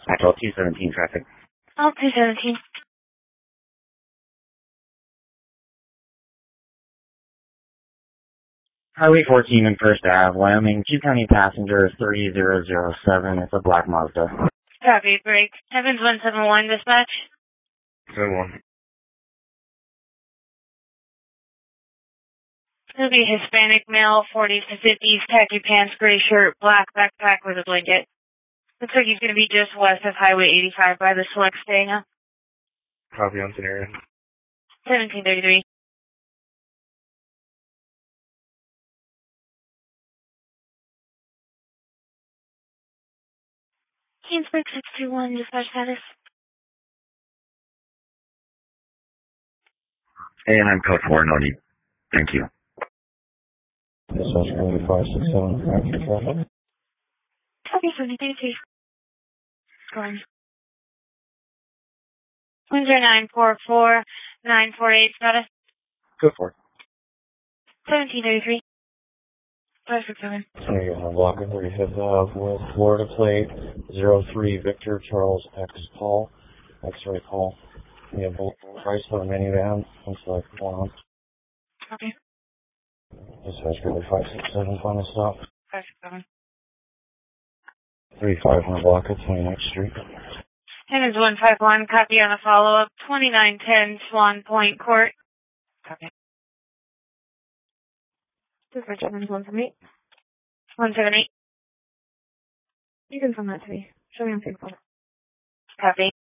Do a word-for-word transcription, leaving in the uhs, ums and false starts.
Actual two seventeen traffic. Oh, two seventeen. Highway fourteen and First Ave, Wyoming, two county passenger three zero zero seven. It's a black Mazda. Copy, break. Evans one seven one, dispatch. seven one. It'll be Hispanic male, forties to fifties, khaki pants, gray shirt, black backpack with a blanket. Looks like he's going to be just west of Highway eighty-five by the Select Stay now. Copy on scenario. seventeen thirty-three. Kingsburg six two one, dispatch status. Hey, I'm code four, no need. Thank you. Dispatch County five six seven, active traffic. Copy, seventeen thirty-three. Going. one zero nine four four nine four eight, status. Code four. seventeen thirty-three. five six seven. There you go, block of three fifth Ave with Florida plate zero three Victor Charles X Paul. X-ray Paul. We have both price of a minivan. Looks like one. Copy. Dispatch County five six seven, final stop. five six seven. three five hundred block of twenty-ninth Street. Evans one five one, copy on a follow-up. twenty-nine ten Swan Point Court. Copy. Dispatch Evans one seven eight. one seven eight. You can send that to me. Show me on Facebook. Copy.